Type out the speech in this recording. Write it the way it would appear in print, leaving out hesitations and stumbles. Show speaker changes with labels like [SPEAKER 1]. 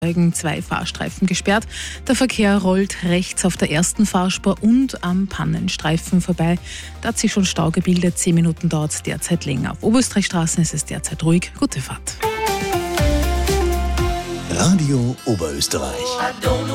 [SPEAKER 1] 2 Fahrstreifen gesperrt. Der Verkehr rollt rechts auf der ersten Fahrspur und am Pannenstreifen vorbei. Da hat sich schon Stau gebildet. 10 Minuten dauert es derzeit länger. Auf Oberösterreichstraßen ist es derzeit ruhig. Gute Fahrt.
[SPEAKER 2] Radio Oberösterreich.